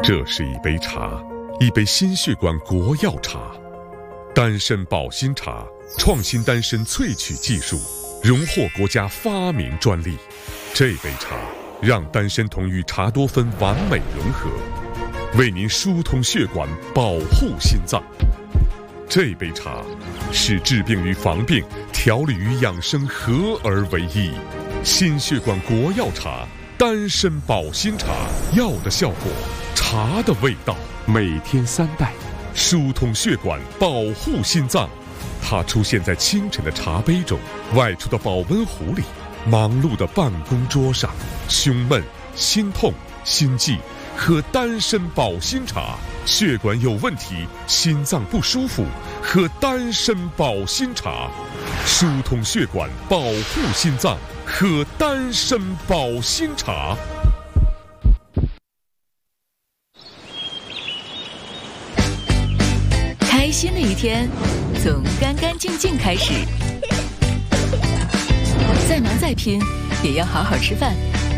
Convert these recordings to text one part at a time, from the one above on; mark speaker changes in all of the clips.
Speaker 1: 这是一杯茶，一杯心血管国药茶，丹参保心茶，创新丹参萃取技术，荣获国家发明专利。这杯茶让丹参酮与茶多酚完美融合，为您疏通血管，保护心脏。这杯茶是治病与防病、调理与养生合而为一。心血管国药茶，丹参保心茶，药的效果，茶的味道，每天3袋，疏通血管，保护心脏。它出现在清晨的茶杯中，外出的保温壶里，忙碌的办公桌上。胸闷、心痛、心悸，喝丹参保心茶；血管有问题，心脏不舒服，喝丹参保心茶。疏通血管，保护心脏，喝丹参保心茶。
Speaker 2: 开心的一天从干干净净开始，再忙再拼也要好好吃饭，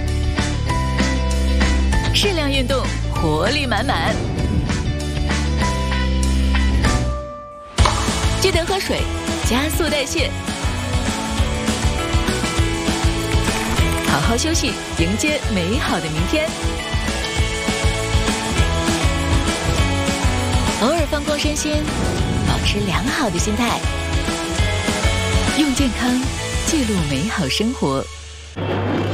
Speaker 2: 适量运动，活力满满。记得喝水，加速代谢。好好休息，迎接美好的明天。偶尔放空身心，保持良好的心态，用健康记录美好生活。